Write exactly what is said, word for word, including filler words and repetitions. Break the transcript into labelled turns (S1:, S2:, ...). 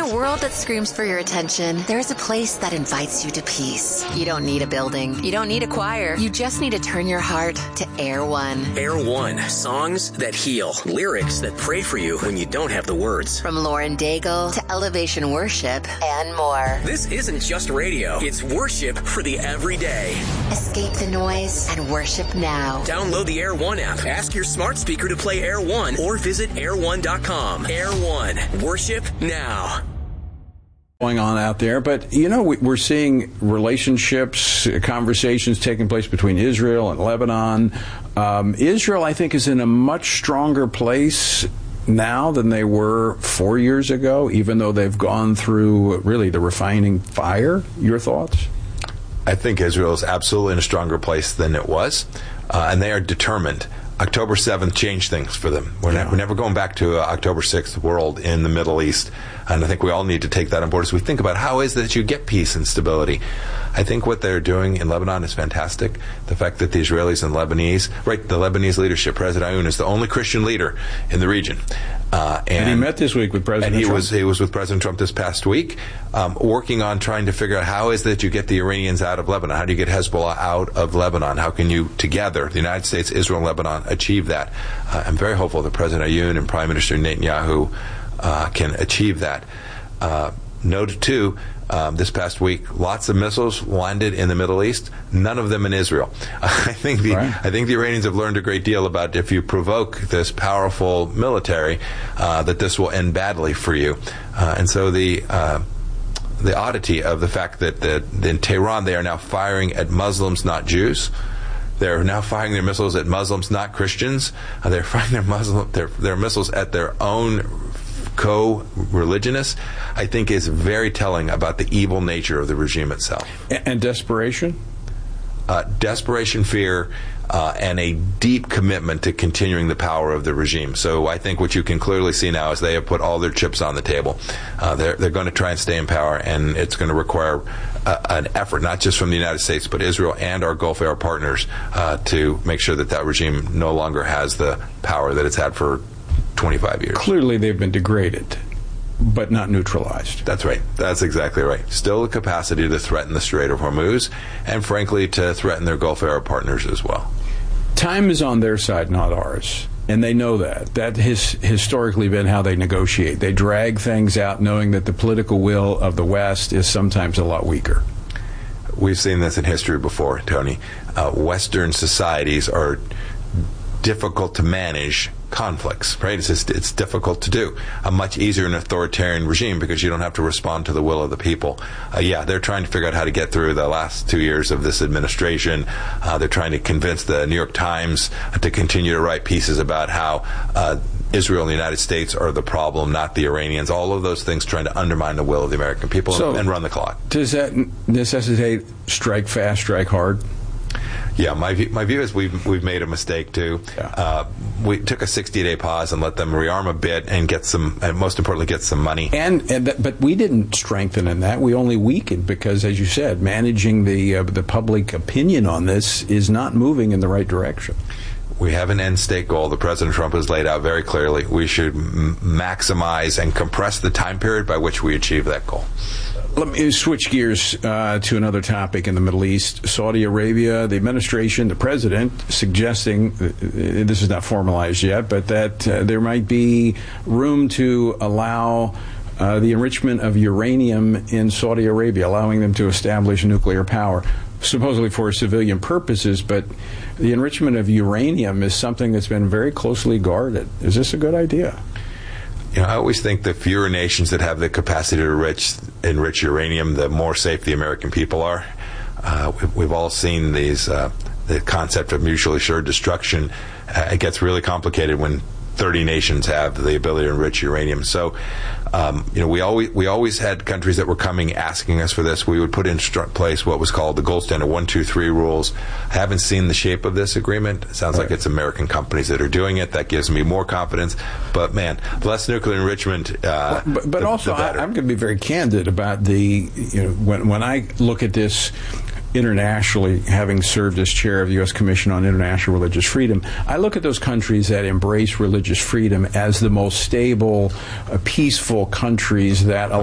S1: a world that screams for your attention, there's a place that invites you to peace. You don't need a building. You don't need a choir. You just need to turn your heart to Air One.
S2: Air One. Songs that heal. Lyrics that pray for you when you don't have the words.
S1: From Lauren Daigle to Elevation Worship and more.
S2: This isn't just radio. It's worship for the everyday.
S1: Escape the noise and worship now.
S2: Download the Air One app. Ask your smart speaker to play Air One or visit air one dot com. Air One. Worship now.
S3: Going on out there, but you know, we're seeing relationships, conversations taking place between Israel and Lebanon. Um, Israel, I think, is in a much stronger place now than they were four years ago, even though they've gone through really the refining fire. Your thoughts?
S4: I think Israel is absolutely in a stronger place than it was, uh, and they are determined. October seventh changed things for them. We're, yeah. ne- we're never going back to uh, October sixth world in the Middle East, and I think we all need to take that on board as we think about how is it that you get peace and stability. I think what they're doing in Lebanon is fantastic. The fact that the Israelis and Lebanese, right, the Lebanese leadership, President Aoun is the only Christian leader in the region. Uh, and,
S3: and he met this week with President
S4: and he
S3: Trump.
S4: was he was with President Trump this past week, um, working on trying to figure out how is it that you get the Iranians out of Lebanon? How do you get Hezbollah out of Lebanon? How can you together, the United States, Israel, and Lebanon, achieve that? Uh, I'm very hopeful that President Aoun and Prime Minister Netanyahu uh, can achieve that. Uh, note too. Um, this past week, lots of missiles landed in the Middle East. None of them in Israel. I think the right. I think the Iranians have learned a great deal about if you provoke this powerful military, uh, that this will end badly for you. Uh, and so the uh, the oddity of the fact that the, in Tehran they are now firing at Muslims, not Jews. They're now firing their missiles at Muslims, not Christians. Uh, they're firing their Muslim their, their missiles at their own co-religionists, I think is very telling about the evil nature of the regime itself.
S3: And desperation?
S4: Uh, desperation, fear, uh, and a deep commitment to continuing the power of the regime. So I think what you can clearly see now is they have put all their chips on the table. Uh, they're, they're going to try and stay in power, and it's going to require uh, an effort, not just from the United States, but Israel and our Gulf Air partners, uh, to make sure that that regime no longer has the power that it's had for twenty-five years.
S3: Clearly they've been degraded, but not neutralized.
S4: That's right. That's exactly right. Still the capacity to threaten the Strait of Hormuz, and frankly to threaten their Gulf Arab partners as well.
S3: Time is on their side, not ours. And they know that. That has historically been how they negotiate. They drag things out knowing that the political will of the West is sometimes a lot weaker.
S4: We've seen this in history before, Tony. Uh, Western societies are difficult to manage conflicts, right? It's just, it's difficult to do. A much easier an authoritarian regime because you don't have to respond to the will of the people. Uh, yeah, they're trying to figure out how to get through the last two years of this administration. Uh, they're trying to convince the New York Times to continue to write pieces about how uh, Israel and the United States are the problem, not the Iranians. All of those things trying to undermine the will of the American people so and run the clock.
S3: Does that necessitate strike fast, strike hard?
S4: Yeah, my view, my view is we've we've made a mistake too. Yeah. Uh, we took a sixty-day pause and let them rearm a bit and get some, and most importantly, get some money.
S3: And, and th- but we didn't strengthen in that. We only weakened because, as you said, managing the uh, the public opinion on this is not moving in the right direction.
S4: We have an end state goal that President Trump has laid out very clearly. We should m- maximize and compress the time period by which we achieve that goal.
S3: Let me switch gears uh, to another topic in the Middle East. Saudi Arabia, the administration, the president, suggesting, uh, this is not formalized yet, but that uh, there might be room to allow uh, the enrichment of uranium in Saudi Arabia, allowing them to establish nuclear power, supposedly for civilian purposes, but the enrichment of uranium is something that's been very closely guarded. Is this a good idea?
S4: You know, I always think the fewer nations that have the capacity to enrich, enrich uranium, the more safe the American people are. Uh, we've, we've all seen these, uh, the concept of mutually assured destruction. Uh, it gets really complicated when thirty nations have the ability to enrich uranium. So, um, you know, we always we always had countries that were coming asking us for this. We would put in place what was called the gold standard one, two, three rules. I haven't seen the shape of this agreement. It sounds right. like it's American companies that are doing it. That gives me more confidence. But man, less nuclear enrichment. Uh,
S3: but but, but
S4: the,
S3: also,
S4: the
S3: I, I'm going to be very candid about the. You know, when when I look at this internationally, having served as chair of the U S Commission on International Religious Freedom, I look at those countries that embrace religious freedom as the most stable, uh, peaceful countries that